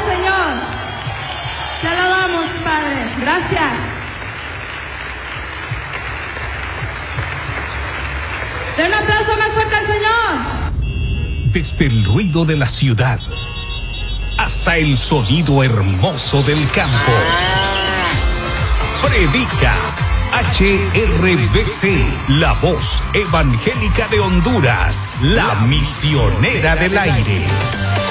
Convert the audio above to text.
Señor. Te alabamos, Padre. Gracias. Den un aplauso más fuerte al Señor. Desde el ruido de la ciudad hasta el sonido hermoso del campo. Predica HRBC, la voz evangélica de Honduras, la misionera del aire.